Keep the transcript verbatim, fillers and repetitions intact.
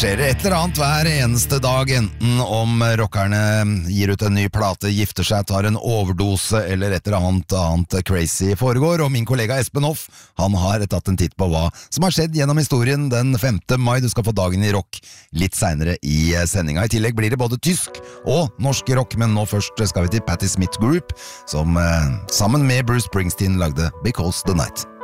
skjer det et eller annet hver eneste dag, enten om rockerne gir ut en ny plate, gifter seg, tar en overdose, eller et eller annet annet crazy foregår. Og min kollega Espen Hoff, han har tatt en titt på hva som har skjedd gjennom historien den femte mai. Du skal få dagen i rock litt senere i sendinga. I tillegg blir det både tysk og norsk rock, men nå først skal vi til Patti Smith Group, som eh, sammen med Bruce Springsteen lagde Because the Night.